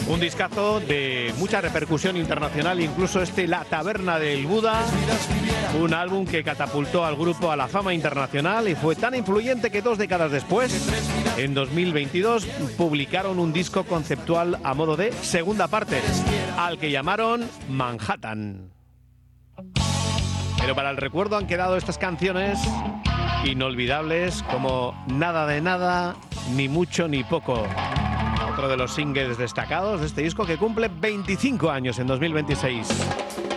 Un discazo de mucha repercusión internacional, incluso La Taberna del Buda, un álbum que catapultó al grupo a la fama internacional y fue tan influyente que 2 décadas después, en 2022, publicaron un disco conceptual a modo de segunda parte, al que llamaron Manhattan. Pero para el recuerdo han quedado estas canciones inolvidables como Nada de Nada, Ni Mucho Ni Poco. Otro de los singles destacados de este disco que cumple 25 años en 2026.